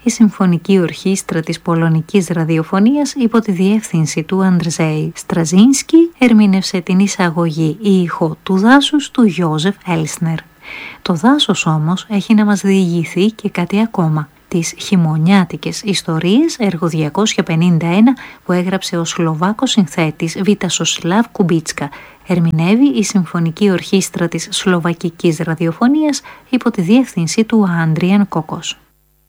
η Συμφωνική Ορχήστρα της Πολωνικής Ραδιοφωνίας υπό τη διεύθυνση του Αντρζέι Στραζίνσκι ερμήνευσε την εισαγωγή ήχο του δάσους του Γιώζεφ Έλσνερ. Το δάσος όμως έχει να μας διηγηθεί και κάτι ακόμα. Τις χειμωνιάτικες ιστορίες, έργο 251 που έγραψε ο Σλοβάκος συνθέτης Βιτασοσλάβ Κουμπίτσκα. Ερμηνεύει η Συμφωνική Ορχήστρα της Σλοβακικής Ραδιοφωνίας υπό τη διεύθυνση του Άντριαν Κόκος.